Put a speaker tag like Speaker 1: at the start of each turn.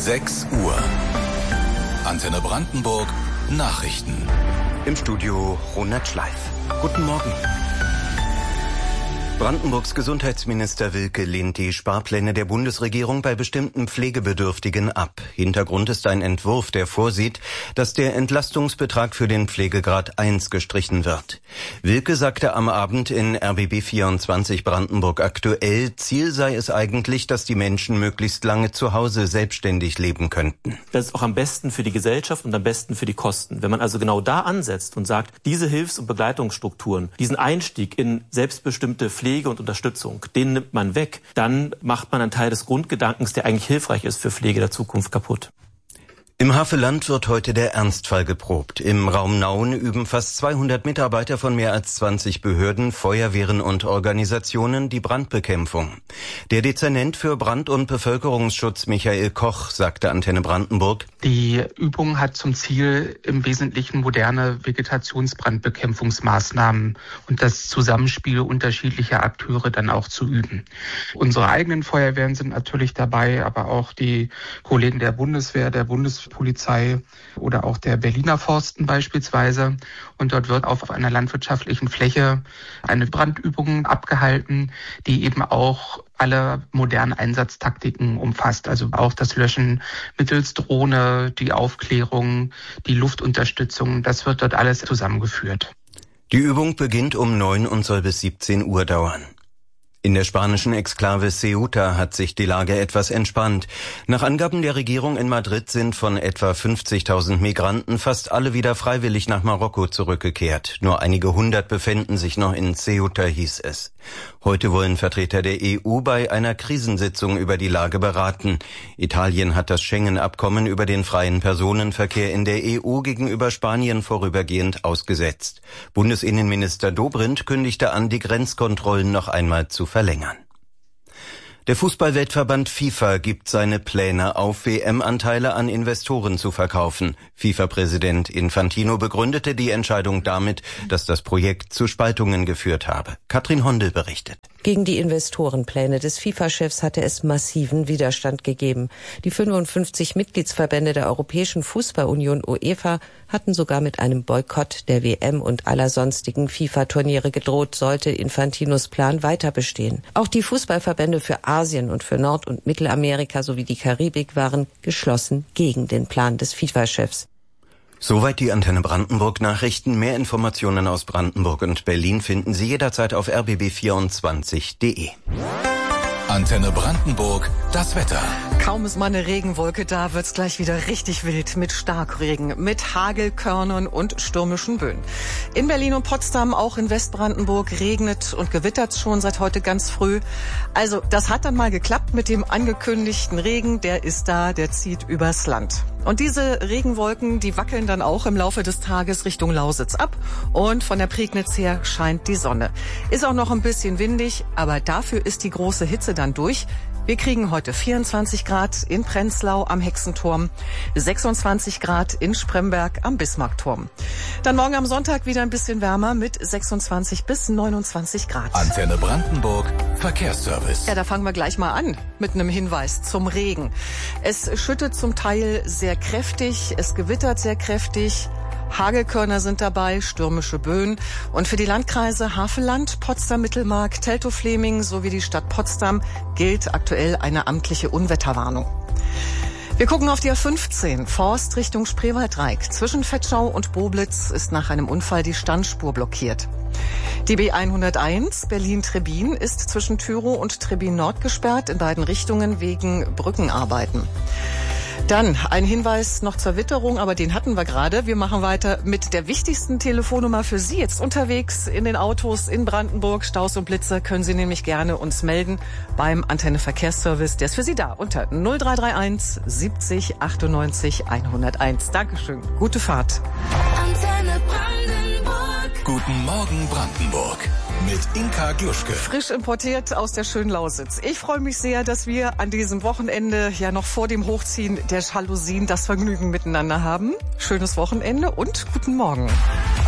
Speaker 1: 6 Uhr. Antenne Brandenburg Nachrichten.
Speaker 2: Im Studio Ronald Schleif. Guten Morgen. Brandenburgs Gesundheitsminister Wilke lehnt die Sparpläne der Bundesregierung bei bestimmten Pflegebedürftigen ab. Hintergrund ist ein Entwurf, der vorsieht, dass der Entlastungsbetrag für den Pflegegrad 1 gestrichen wird. Wilke sagte am Abend in RBB 24 Brandenburg aktuell, Ziel sei es eigentlich, dass die Menschen möglichst lange zu Hause selbstständig leben könnten.
Speaker 3: Das ist auch am besten für die Gesellschaft und am besten für die Kosten. Wenn man also genau da ansetzt und sagt, diese Hilfs- und Begleitungsstrukturen, diesen Einstieg in selbstbestimmte Pflege und Unterstützung, den nimmt man weg, dann macht man einen Teil des Grundgedankens, der eigentlich hilfreich ist für Pflege der Zukunft, kaputt.
Speaker 2: Im Havelland wird heute der Ernstfall geprobt. Im Raum Nauen üben fast 200 Mitarbeiter von mehr als 20 Behörden, Feuerwehren und Organisationen die Brandbekämpfung. Der Dezernent für Brand- und Bevölkerungsschutz Michael Koch sagte Antenne Brandenburg:
Speaker 4: Die Übung hat zum Ziel, im Wesentlichen moderne Vegetationsbrandbekämpfungsmaßnahmen und das Zusammenspiel unterschiedlicher Akteure dann auch zu üben. Unsere eigenen Feuerwehren sind natürlich dabei, aber auch die Kollegen der Bundeswehr, der Bundespolizei oder auch der Berliner Forsten beispielsweise. Und dort wird auf einer landwirtschaftlichen Fläche eine Brandübung abgehalten, die eben auch alle modernen Einsatztaktiken umfasst. Also auch das Löschen mittels Drohne, die Aufklärung, die Luftunterstützung. Das wird dort alles zusammengeführt.
Speaker 2: Die Übung beginnt um 9 und soll bis 17 Uhr dauern. In der spanischen Exklave Ceuta hat sich die Lage etwas entspannt. Nach Angaben der Regierung in Madrid sind von etwa 50.000 Migranten fast alle wieder freiwillig nach Marokko zurückgekehrt. Nur einige hundert befinden sich noch in Ceuta, hieß es. Heute wollen Vertreter der EU bei einer Krisensitzung über die Lage beraten. Italien hat das Schengen-Abkommen über den freien Personenverkehr in der EU gegenüber Spanien vorübergehend ausgesetzt. Bundesinnenminister Dobrindt kündigte an, die Grenzkontrollen noch einmal zu verlängern. Der Fußballweltverband FIFA gibt seine Pläne auf, WM-Anteile an Investoren zu verkaufen. FIFA-Präsident Infantino begründete die Entscheidung damit, dass das Projekt zu Spaltungen geführt habe. Katrin Hondel berichtet.
Speaker 5: Gegen die Investorenpläne des FIFA-Chefs hatte es massiven Widerstand gegeben. Die 55 Mitgliedsverbände der Europäischen Fußballunion UEFA hatten sogar mit einem Boykott der WM und aller sonstigen FIFA-Turniere gedroht, sollte Infantinos Plan weiter bestehen. Auch die Fußballverbände für Asien und für Nord- und Mittelamerika sowie die Karibik waren geschlossen gegen den Plan des FIFA-Chefs.
Speaker 2: Soweit die Antenne Brandenburg Nachrichten. Mehr Informationen aus Brandenburg und Berlin finden Sie jederzeit auf rbb24.de.
Speaker 1: Antenne Brandenburg, das Wetter.
Speaker 6: Kaum ist mal eine Regenwolke da, wird's gleich wieder richtig wild mit Starkregen, mit Hagelkörnern und stürmischen Böen. In Berlin und Potsdam, auch in Westbrandenburg, regnet und gewittert schon seit heute ganz früh. Also das hat dann mal geklappt mit dem angekündigten Regen, der ist da, der zieht übers Land. Und diese Regenwolken, die wackeln dann auch im Laufe des Tages Richtung Lausitz ab und von der Prignitz her scheint die Sonne. Ist auch noch ein bisschen windig, aber dafür ist die große Hitze dann durch. Wir kriegen heute 24 Grad in Prenzlau am Hexenturm, 26 Grad in Spremberg am Bismarckturm. Dann morgen am Sonntag wieder ein bisschen wärmer mit 26 bis 29 Grad.
Speaker 1: Antenne Brandenburg, Verkehrsservice.
Speaker 6: Ja, da fangen wir gleich mal an mit einem Hinweis zum Regen. Es schüttet zum Teil sehr kräftig, es gewittert sehr kräftig. Hagelkörner sind dabei, stürmische Böen. Und für die Landkreise Havelland, Potsdam-Mittelmark, Teltow-Fleming sowie die Stadt Potsdam gilt aktuell eine amtliche Unwetterwarnung. Wir gucken auf die A15, Forst Richtung Spreewaldreik. Zwischen Vetschau und Boblitz ist nach einem Unfall die Standspur blockiert. Die B101 Berlin-Trebin ist zwischen Tyrow und Trebin Nord gesperrt, in beiden Richtungen wegen Brückenarbeiten. Dann ein Hinweis noch zur Witterung, aber den hatten wir gerade. Wir machen weiter mit der wichtigsten Telefonnummer für Sie jetzt unterwegs in den Autos in Brandenburg. Staus und Blitze können Sie nämlich gerne uns melden beim Antenne Verkehrsservice. Der ist für Sie da unter 0331 70 98 101. Dankeschön. Gute Fahrt.
Speaker 1: Antenne Brandenburg. Guten Morgen Brandenburg. Mit Inka Gluschke.
Speaker 6: Frisch importiert aus der schönen Lausitz. Ich freue mich sehr, dass wir an diesem Wochenende ja noch vor dem Hochziehen der Jalousien das Vergnügen miteinander haben. Schönes Wochenende und guten Morgen.